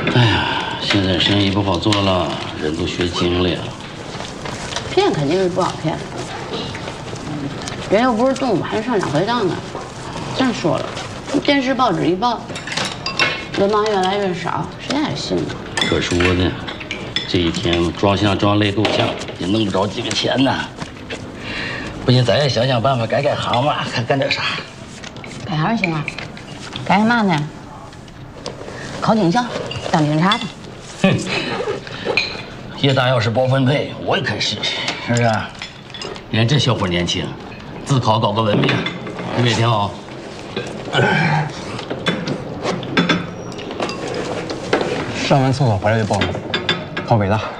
哎呀，现在生意不好做了，人都学精了呀。 骗肯定是不好骗，人又不是动物，还上2回当呢。再说了，电视报纸一报，文盲越来越少，谁还信呢？ 可说呢，这一天装相装累够呛，也弄不着几个钱呢。不行，咱也想想办法改行吧，看干点啥。 改行行啊？改嘛呢？考警校，当警察的。 哼，叶大要是包分配，我也肯试试，是不是？人这小伙年轻，自考搞个文凭，不也挺好？ 上完厕所回来就报名，考北大。